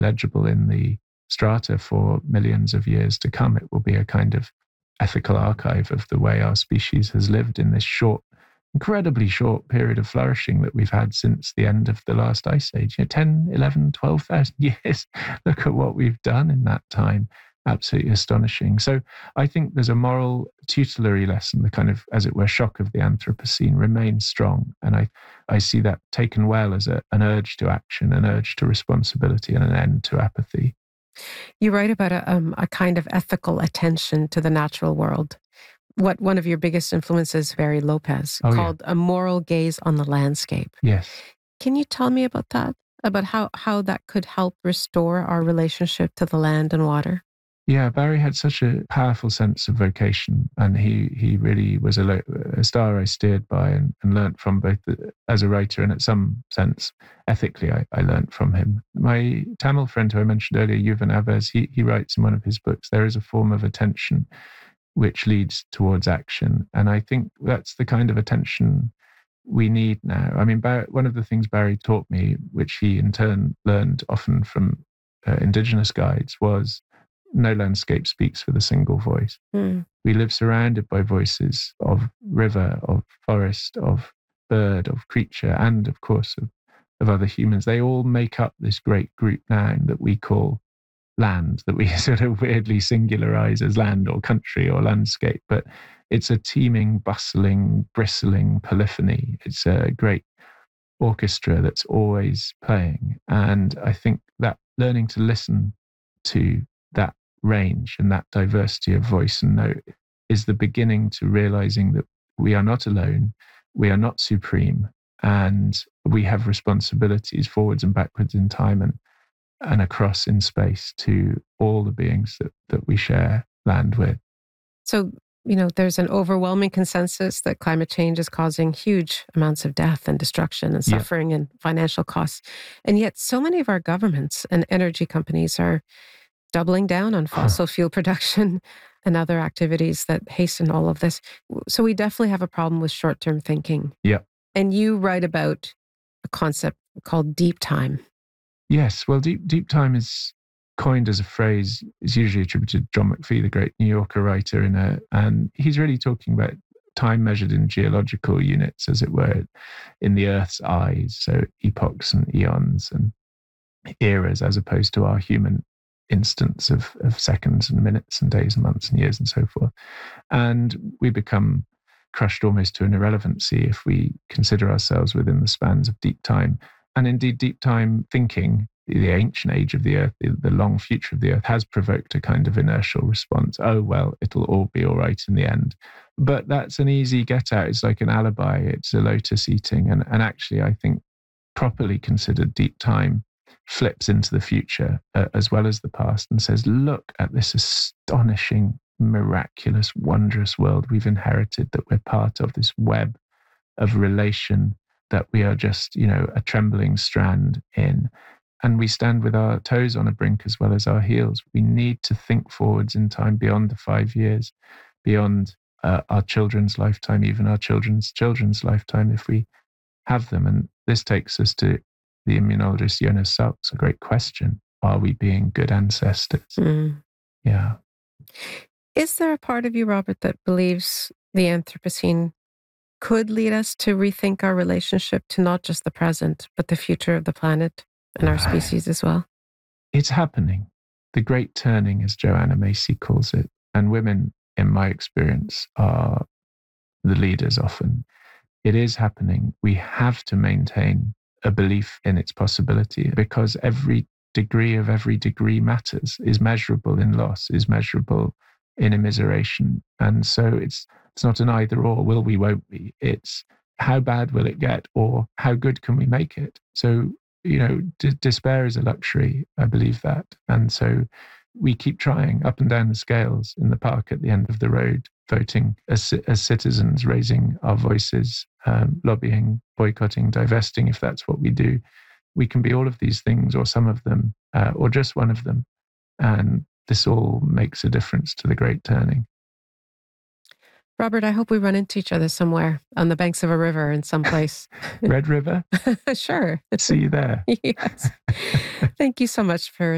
legible in the strata for millions of years to come. It will be a kind of ethical archive of the way our species has lived in this incredibly short period of flourishing that we've had since the end of the last ice age. 10, 11, 12,000 years. Look at what we've done in that time. Absolutely astonishing. So I think there's a moral tutelary lesson, the kind of, as it were, shock of the Anthropocene remains strong. And I see that taken well as an urge to action, an urge to responsibility, and an end to apathy. You write about a kind of ethical attention to the natural world. What one of your biggest influences, Barry Lopez, called a moral gaze on the landscape. Yes. Can you tell me about that? About how that could help restore our relationship to the land and water? Yeah, Barry had such a powerful sense of vocation, and he really was a star I steered by and learnt from both as a writer and, at some sense, ethically, I learnt from him. My Tamil friend who I mentioned earlier, Yuvan Abbas, he writes in one of his books, there is a form of attention which leads towards action. And I think that's the kind of attention we need now. I mean, one of the things Barry taught me, which he in turn learned often from indigenous guides, was no landscape speaks with a single voice. We live surrounded by voices of river, of forest, of bird, of creature, and of course of other humans. They all make up this great group noun that we call land, that we sort of weirdly singularize as land or country or landscape. But it's a teeming, bustling, bristling polyphony. It's a great orchestra that's always playing. And I think that learning to listen to that range and that diversity of voice and note is the beginning to realizing that we are not alone, we are not supreme, and we have responsibilities forwards and backwards in time and across in space to all the beings that we share land with. So, there's an overwhelming consensus that climate change is causing huge amounts of death and destruction and suffering and financial costs. And yet so many of our governments and energy companies are doubling down on fossil fuel production and other activities that hasten all of this. So we definitely have a problem with short-term thinking. Yeah. And you write about a concept called deep time. Yes. Well, deep time is coined as a phrase, is usually attributed to John McPhee, the great New Yorker writer, and he's really talking about time measured in geological units, as it were, in the Earth's eyes. So epochs and eons and eras, as opposed to our human instance of seconds and minutes and days and months and years and so forth. And we become crushed almost to an irrelevancy if we consider ourselves within the spans of deep time. And indeed, deep time thinking, the ancient age of the Earth, the long future of the Earth, has provoked a kind of inertial response. Oh, well, it'll all be all right in the end. But that's an easy get out. It's like an alibi. It's a lotus eating. And actually, I think properly considered deep time flips into the future as well as the past and says, look at this astonishing, miraculous, wondrous world we've inherited, that we're part of, this web of relation that we are just, a trembling strand in. And we stand with our toes on a brink as well as our heels. We need to think forwards in time beyond the 5 years, beyond our children's lifetime, even our children's children's lifetime, if we have them. And this takes us to the immunologist Jonas Salk's great question: are we being good ancestors? Yeah. Is there a part of you, Robert, that believes the Anthropocene could lead us to rethink our relationship to not just the present, but the future of the planet and our species as well? It's happening. The great turning, as Joanna Macy calls it. And women, in my experience, are the leaders often. It is happening. We have to maintain a belief in its possibility, because every degree matters, is measurable in loss, is measurable in immiseration. And so it's not an either or, will we, won't we? It's how bad will it get, or how good can we make it? So, despair is a luxury. I believe that. And so we keep trying up and down the scales in the park at the end of the road, voting as citizens, raising our voices, lobbying, boycotting, divesting, if that's what we do. We can be all of these things, or some of them, or just one of them. And this all makes a difference to the great turning. Robert, I hope we run into each other somewhere on the banks of a river in some place. Red River? Sure. See you there. Yes. Thank you so much for